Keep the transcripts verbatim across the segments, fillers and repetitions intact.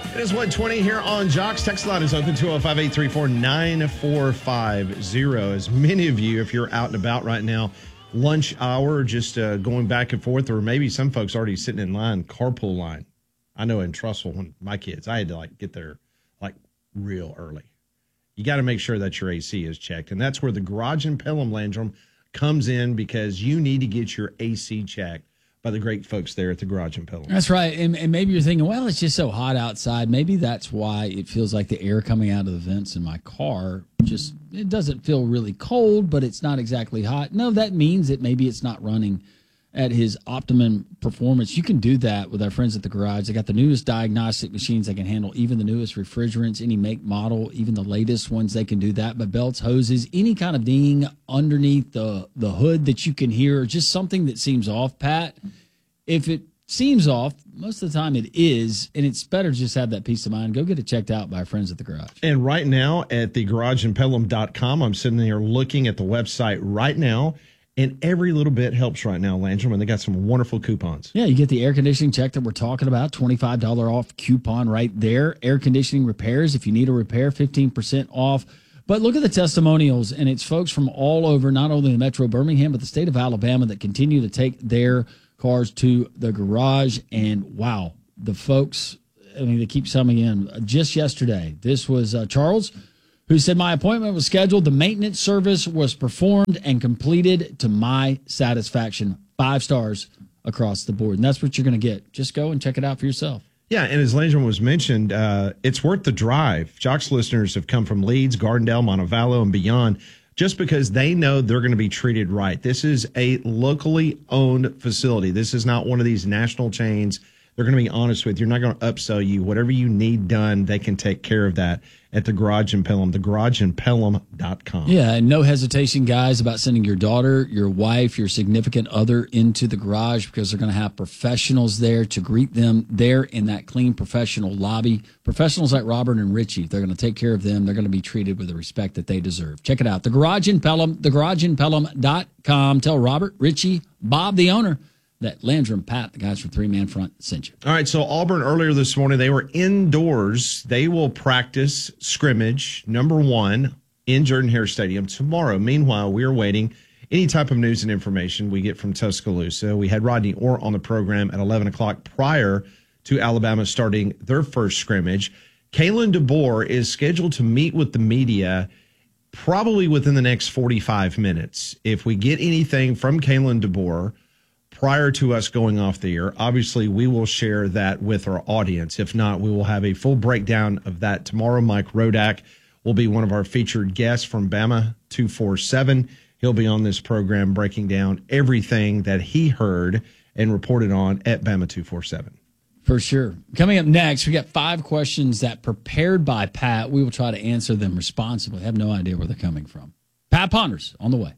It is one twenty here on Jocks. Text line is open two oh five, eight three four, nine four five zero. As many of you, if you're out and about right now, lunch hour, just uh, going back and forth, or maybe some folks already sitting in line, carpool line. I know in Trussville, when my kids, I had to like get there like real early. You got to make sure that your A C is checked. And that's where the Garage and Pelham Landrum comes in, because you need to get your A C checked by the great folks there at the Garage and Pelham. That's right. And, and maybe you're thinking, well, it's just so hot outside. Maybe that's why it feels like the air coming out of the vents in my car just, it doesn't feel really cold, but it's not exactly hot. No, that means that maybe it's not running at his optimum performance. You can do that with our friends at the Garage. They got the newest diagnostic machines that can handle even the newest refrigerants, any make, model, even the latest ones. They can do that. But belts, hoses, any kind of ding underneath the, the hood that you can hear, just something that seems off, Pat. If it seems off, most of the time it is, and it's better to just have that peace of mind. Go get it checked out by our friends at the Garage. And right now at the garage and pelham dot com, I'm sitting there looking at the website right now, and every little bit helps right now, Landrum, and they got some wonderful coupons. Yeah, you get the air conditioning check that we're talking about, twenty-five dollars off coupon right there. Air conditioning repairs, if you need a repair, fifteen percent off. But look at the testimonials, and it's folks from all over, not only the Metro Birmingham, but the state of Alabama that continue to take their cars to the Garage. And wow, the folks, I mean, they keep coming in. Just yesterday, this was uh, Charles, who said, my appointment was scheduled. The maintenance service was performed and completed to my satisfaction. Five stars across the board. And that's what you're going to get. Just go and check it out for yourself. Yeah, and as Landrum was mentioned, uh, it's worth the drive. Jocks listeners have come from Leeds, Gardendale, Montevallo, and beyond, just because they know they're going to be treated right. This is a locally owned facility. This is not one of these national chains. They're going to be honest with you. They're not going to upsell you. Whatever you need done, they can take care of that at the Garage and Pelham, the garage and pelham dot com. Yeah, and no hesitation, guys, about sending your daughter, your wife, your significant other into the Garage, because they're going to have professionals there to greet them there in that clean professional lobby. Professionals like Robert and Richie, they're going to take care of them. They're going to be treated with the respect that they deserve. Check it out, the Garage and Pelham, the garage and pelham dot com. Tell Robert, Richie, Bob, the owner, that Landrum, Pat, the guys from Three Man Front, sent you. All right, so Auburn earlier this morning, they were indoors. They will practice scrimmage number one in Jordan-Hare Stadium tomorrow. Meanwhile, we are waiting any type of news and information we get from Tuscaloosa. We had Rodney Orr on the program at eleven o'clock prior to Alabama starting their first scrimmage. Kalen DeBoer is scheduled to meet with the media probably within the next forty-five minutes. If we get anything from Kalen DeBoer prior to us going off the air, obviously we will share that with our audience. If not, we will have a full breakdown of that tomorrow. Mike Rodak will be one of our featured guests from Bama two forty-seven. He'll be on this program breaking down everything that he heard and reported on at Bama two forty-seven. For sure. Coming up next, we got five questions that prepared by Pat. We will try to answer them responsibly. I have no idea where they're coming from. Pat Ponders on the way.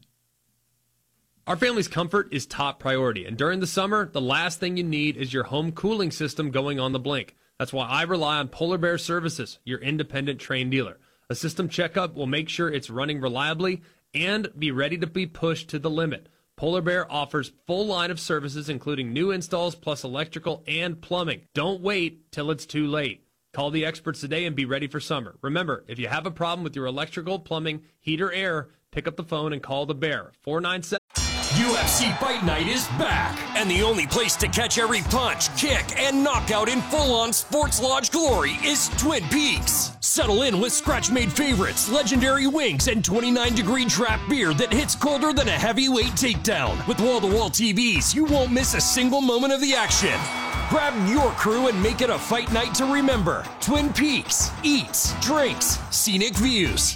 Our family's comfort is top priority, and during the summer, the last thing you need is your home cooling system going on the blink. That's why I rely on Polar Bear Services, your independent Trane dealer. A system checkup will make sure it's running reliably and be ready to be pushed to the limit. Polar Bear offers full line of services, including new installs plus electrical and plumbing. Don't wait till it's too late. Call the experts today and be ready for summer. Remember, if you have a problem with your electrical, plumbing, heat, or air, pick up the phone and call the Bear. four nine seven U F C Fight Night is back, and the only place to catch every punch, kick, and knockout in full-on Sports Lodge glory is Twin Peaks. Settle in with scratch-made favorites, legendary wings, and twenty-nine degree draft beer that hits colder than a heavyweight takedown. With wall-to-wall T Vs, you won't miss a single moment of the action. Grab your crew and make it a fight night to remember. Twin Peaks. Eats, drinks, scenic views.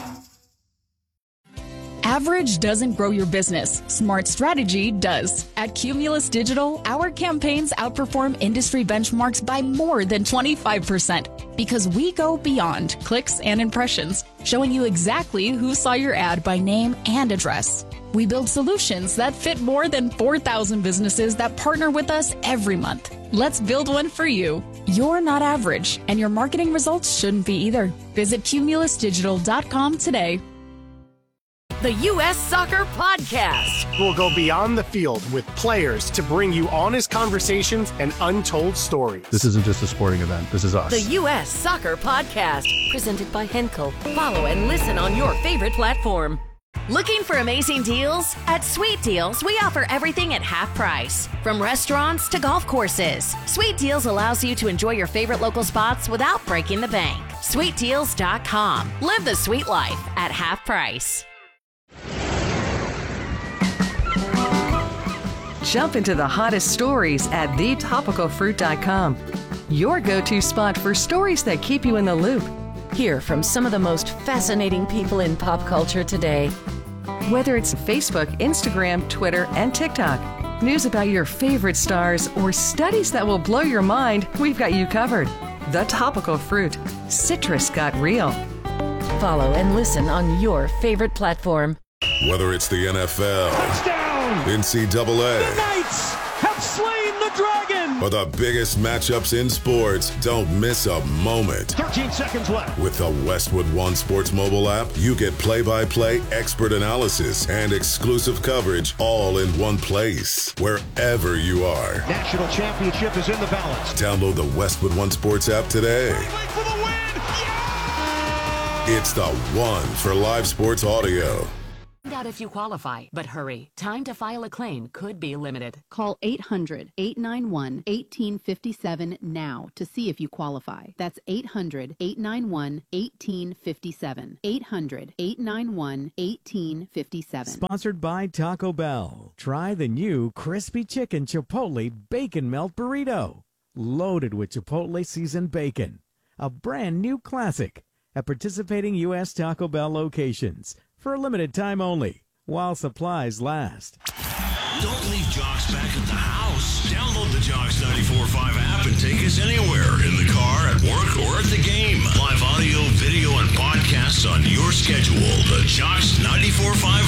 Average doesn't grow your business. Smart strategy does. At Cumulus Digital, our campaigns outperform industry benchmarks by more than twenty-five percent because we go beyond clicks and impressions, showing you exactly who saw your ad by name and address. We build solutions that fit more than four thousand businesses that partner with us every month. Let's build one for you. You're not average, and your marketing results shouldn't be either. Visit cumulus digital dot com today. the U S Soccer Podcast. We'll go beyond the field with players to bring you honest conversations and untold stories. This isn't just a sporting event. This is us. The U S Soccer Podcast, presented by Henkel. Follow and listen on your favorite platform. Looking for amazing deals? At Sweet Deals, we offer everything at half price. From restaurants to golf courses, Sweet Deals allows you to enjoy your favorite local spots without breaking the bank. sweet deals dot com. Live the sweet life at half price. Jump into the hottest stories at the topical fruit dot com. Your go-to spot for stories that keep you in the loop. Hear from some of the most fascinating people in pop culture today. Whether it's Facebook, Instagram, Twitter, and TikTok, news about your favorite stars, or studies that will blow your mind, we've got you covered. The Topical Fruit. Citrus got real. Follow and listen on your favorite platform. Whether it's the N F L, touchdown, N C double A, the Knights have slain the dragon, or the biggest matchups in sports, don't miss a moment. thirteen seconds left. With the Westwood One Sports mobile app, you get play-by-play expert analysis and exclusive coverage all in one place, wherever you are. National championship is in the balance. Download the Westwood One Sports app today. For the win! Yeah! It's the one for live sports audio. Find out if you qualify, but hurry. Time to file a claim could be limited. Call eight hundred, eight nine one, one eight five seven now to see if you qualify. That's eight hundred, eight nine one, one eight five seven. eight hundred, eight nine one, one eight five seven. Sponsored by Taco Bell. Try the new Crispy Chicken Chipotle Bacon Melt Burrito. Loaded with Chipotle seasoned bacon. A brand new classic at participating U S Taco Bell locations. For a limited time only, while supplies last. Don't leave Jocks back at the house. Download the Jocks ninety-four point five app and take us anywhere, in the car, at work, or at the game. Live audio, video, and podcasts on your schedule. The Jocks ninety-four point five